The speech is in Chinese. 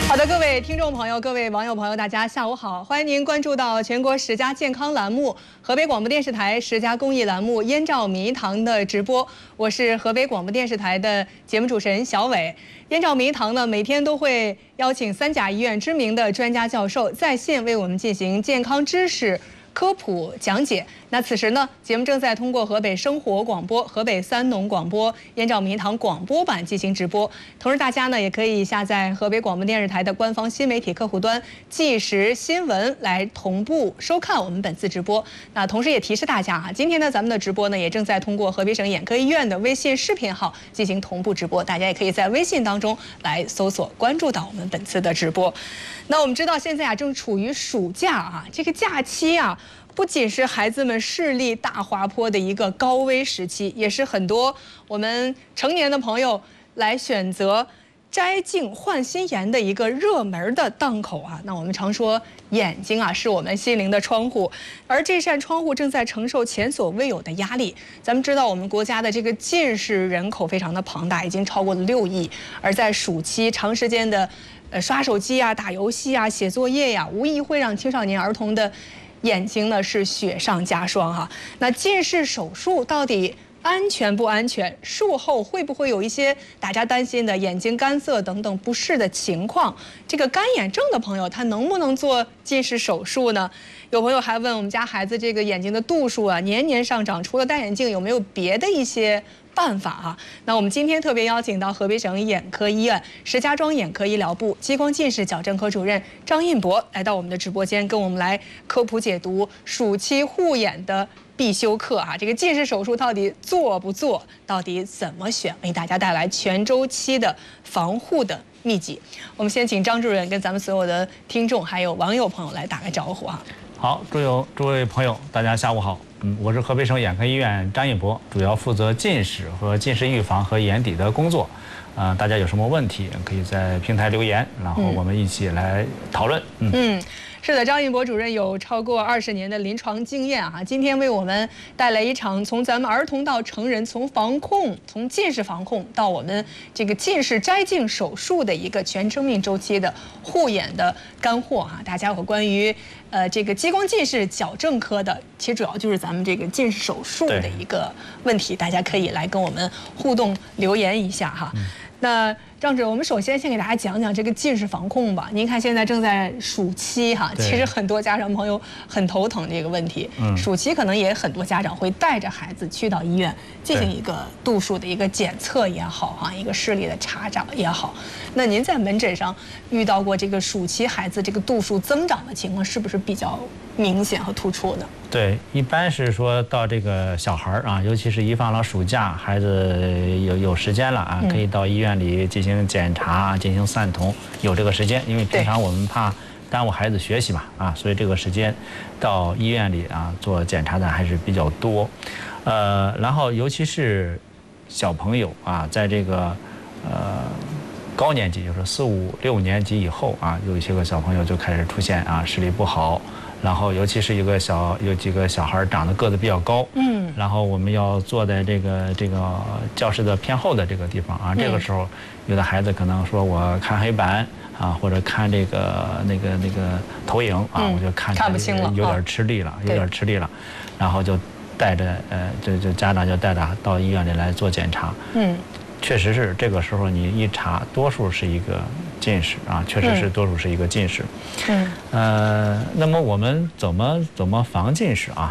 好的，各位听众朋友、各位网友朋友，大家下午好！欢迎您关注到全国10佳健康栏目、河北广播电视台10佳公益栏目《燕赵迷堂》的直播。我是河北广播电视台的节目主持人小伟。燕赵迷堂呢，每天都会邀请3甲医院知名的专家教授在线为我们进行健康知识科普讲解。那此时呢，节目正在通过河北生活广播、河北三农广播、燕赵迷堂广播版进行直播。同时，大家呢也可以下载河北广播电视台的官方新媒体客户端“即时新闻”来同步收看我们本次直播。那同时也提示大家哈，今天呢咱们的直播呢也正在通过河北省眼科医院的微信视频号进行同步直播，大家也可以在微信当中来搜索关注到我们本次的直播。那我们知道现在啊正处于暑假啊，这个假期啊。不仅是孩子们视力大滑坡的一个高危时期，也是很多我们成年的朋友来选择摘镜换心妍的一个热门的档口啊。那我们常说眼睛啊是我们心灵的窗户，而这扇窗户正在承受前所未有的压力。咱们知道我们国家的这个近视人口非常的庞大，已经超过了6亿，而在暑期长时间的刷手机啊、打游戏啊、写作业呀，无疑会让青少年儿童的眼睛呢是雪上加霜哈。那近视手术到底安全不安全？术后会不会有一些大家担心的眼睛干涩等等不适的情况？这个干眼症的朋友他能不能做近视手术呢？有朋友还问我们家孩子这个眼睛的度数啊年年上涨，除了戴眼镜有没有别的一些办法啊？那我们今天特别邀请到河北省眼科医院石家庄眼科医疗部激光近视矫正科主任张印博来到我们的直播间，跟我们来科普解读暑期护眼的必修课啊。这个近视手术到底做不做？到底怎么选？为大家带来全周期的防护的秘籍。我们先请张主任跟咱们所有的听众还有网友朋友来打个招呼啊。 好，诸位朋友，大家下午好。我是河北省眼科医院张印博，主要负责近视和近视预防和眼底的工作。大家有什么问题可以在平台留言，然后我们一起来讨论。 是的，张印博主任有超过20年的临床经验啊，今天为我们带来一场从咱们儿童到成人，从近视防控到我们这个近视摘镜手术的一个全生命周期的护眼的干货啊。大家有关于这个激光近视矫正科的，其实主要就是咱们这个近视手术的一个问题，大家可以来跟我们互动留言一下哈。那张主任，我们首先先给大家讲讲这个近视防控吧。您看现在正在暑期哈，其实很多家长朋友很头疼这个问题。暑期可能也很多家长会带着孩子去到医院进行一个度数的一个检测也好哈，一个视力的查找也好。那您在门诊上遇到过这个暑期孩子这个度数增长的情况，是不是比较明显和突出呢？ 对，一般是说到这个小孩啊，尤其是一放了暑假，孩子有时间了啊，可以到医院里进行检查、进行散瞳，有这个时间，因为平常我们怕耽误孩子学习嘛啊，所以这个时间到医院里啊做检查的还是比较多。然后尤其是小朋友啊，在这个高年级，就是4、5、6年级以后啊，有一些个小朋友就开始出现啊视力不好。然后，尤其是有几个小孩长得个子比较高，然后我们要坐在这个教室的偏后的这个地方啊，这个时候，有的孩子可能说我看黑板啊，或者看这个那个投影啊，我就看不清了， 有点吃力了，然后就带着就家长就带着到医院里来做检查，确实是这个时候你一查，多数是一个近视啊，确实是多数是一个近视。那么我们怎么防近视啊？